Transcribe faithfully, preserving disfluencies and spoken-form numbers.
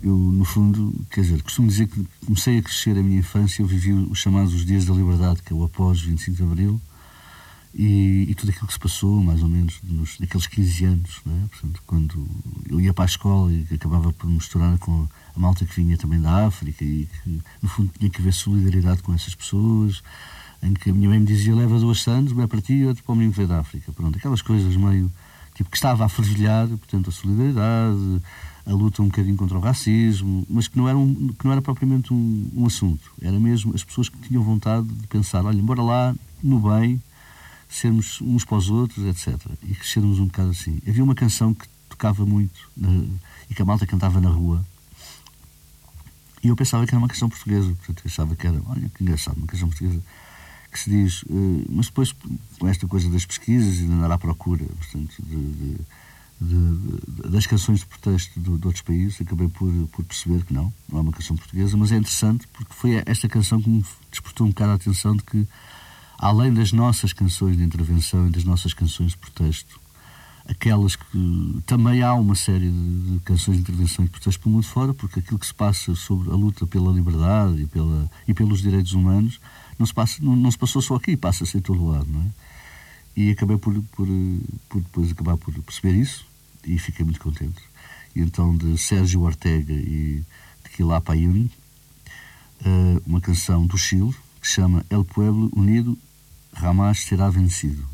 eu, no fundo, quer dizer, costumo dizer que comecei a crescer a minha infância, eu vivi os chamados os Dias da Liberdade, que é o após vinte e cinco de Abril, e, e tudo aquilo que se passou, mais ou menos, nos, naqueles quinze anos, não é? Portanto, quando eu ia para a escola e acabava por me misturar com a malta que vinha também da África e que, no fundo, tinha que haver solidariedade com essas pessoas, em que a minha mãe me dizia, leva duas sandes, um é para ti e outro para o menino que veio da África. Pronto, aquelas coisas meio, tipo, que estava a fervilhar, portanto, a solidariedade, a luta um bocadinho contra o racismo, mas que não era, um, que não era propriamente um, um assunto. Era mesmo as pessoas que tinham vontade de pensar, olha, bora lá, no bem, sermos uns para os outros, etcétera. E crescermos um bocado assim. Havia uma canção que tocava muito na, e que a malta cantava na rua, e eu pensava que era uma canção portuguesa, portanto, eu pensava que era, olha, que engraçado, uma canção portuguesa, que se diz, uh, mas depois, com esta coisa das pesquisas e de andar à procura, portanto, de, de, de, de, das canções de protesto de, de outros países, acabei por, por perceber que não, não é uma canção portuguesa, mas é interessante porque foi esta canção que me despertou um bocado a atenção de que, além das nossas canções de intervenção e das nossas canções de protesto, aquelas que também há uma série de, de canções de intervenção e de protesto pelo mundo fora, porque aquilo que se passa sobre a luta pela liberdade e, pela, e pelos direitos humanos não se, passa, não, não se passou só aqui, passa-se em todo lado, não é? E acabei por, por, por depois acabar por perceber isso e fiquei muito contente. E então, de Sérgio Ortega e de Quilapayún, uma canção do Chile que se chama El Pueblo Unido Jamás Será Vencido.